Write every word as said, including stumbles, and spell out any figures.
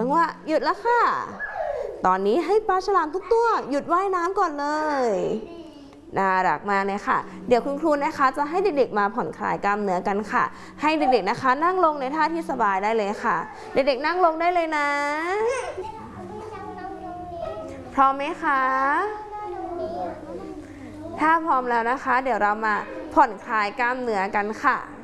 งหวะหยุดแล้วค่ะตอนนี้ให้ปลาฉลามทุกตัวหยุดว่ายน้ำก่อนเลยน่ารักมากเลยค่ะเดี๋ยวคุณครูนะคะจะให้เด็กๆมาผ่อนคลายกล้ามเนื้อกันค่ะให้เด็กๆนะคะนั่งลงในท่าที่สบายได้เลยค่ะเด็กๆนั่งลงได้เลยนะพร้อมไหมคะถ้าพร้อมแล้วนะคะเดี๋ยวเรามาผ่อนคลายกล้ามเนื้อกันค่ะ